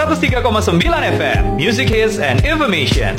103,9 FM Music Hits and Information.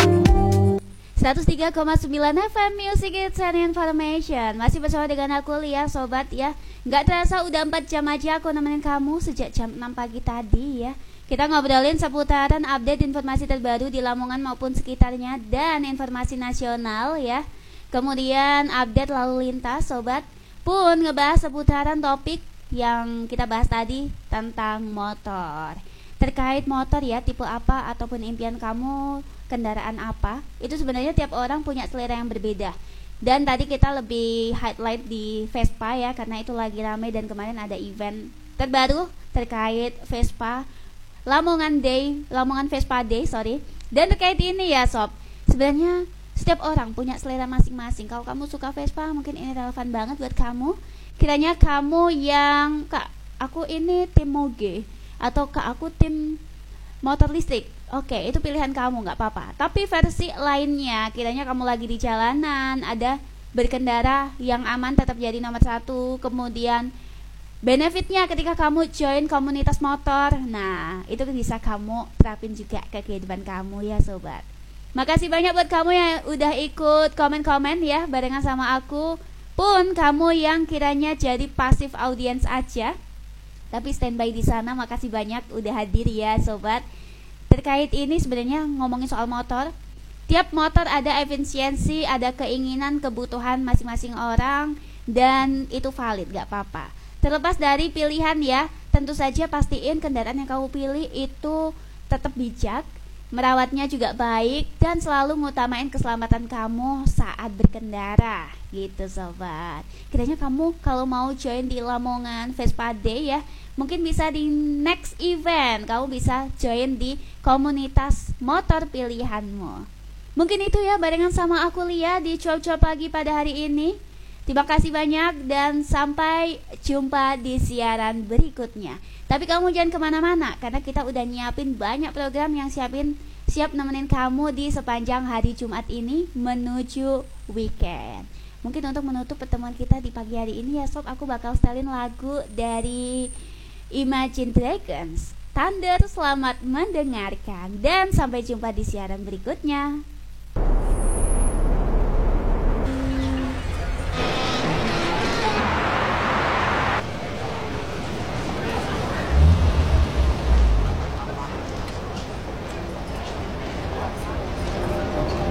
103,9 FM Music Hits and Information. Masih bersama dengan aku Lia, sobat ya. Nggak terasa udah 4 jam aja aku nemenin kamu sejak jam 6 pagi tadi ya. Kita ngobrolin seputaran update informasi terbaru di Lamongan maupun sekitarnya dan informasi nasional ya. Kemudian update lalu lintas, sobat pun ngebahas seputaran topik yang kita bahas tadi tentang motor. Terkait motor ya, tipe apa ataupun impian kamu, kendaraan apa, itu sebenarnya tiap orang punya selera yang berbeda. Dan tadi kita lebih highlight di Vespa ya, karena itu lagi ramai dan kemarin ada event terbaru terkait Vespa Lamongan Vespa Day, sorry. Dan terkait ini ya sob, sebenarnya setiap orang punya selera masing-masing. Kalau kamu suka Vespa, mungkin ini relevan banget buat kamu. Kiranya kamu yang, kak aku ini tim moge, atau kak aku tim motor listrik, oke, itu pilihan kamu, nggak apa-apa. Tapi versi lainnya, kiranya kamu lagi di jalanan, ada berkendara yang aman tetap jadi nomor 1. Kemudian benefitnya ketika kamu join komunitas motor, nah itu bisa kamu terapin juga ke kehidupan kamu ya sobat. Makasih banyak buat kamu yang udah ikut komen-komen ya barengan sama aku. Pun kamu yang kiranya jadi passive audience aja tapi standby di sana, makasih banyak udah hadir ya sobat. Terkait ini sebenarnya ngomongin soal motor, tiap motor ada efisiensi, ada keinginan, kebutuhan masing-masing orang, dan itu valid, gak apa-apa. Terlepas dari pilihan ya, tentu saja pastiin kendaraan yang kamu pilih itu tetap bijak, merawatnya juga baik, dan selalu ngutamain keselamatan kamu saat berkendara gitu sobat. Kiranya kamu kalau mau join di Lamongan Vespa Day ya, mungkin bisa di next event kamu bisa join di komunitas motor pilihanmu. Mungkin itu ya barengan sama aku Lia di cuap-cuap pagi pada hari ini. Terima kasih banyak dan sampai jumpa di siaran berikutnya. Tapi kamu jangan kemana-mana, karena kita udah nyiapin banyak program yang siap nemenin kamu di sepanjang hari Jumat ini menuju weekend. Mungkin untuk menutup pertemuan kita di pagi hari ini ya sob, aku bakal setelin lagu dari Imagine Dragons, Thunder. Selamat mendengarkan dan sampai jumpa di siaran berikutnya.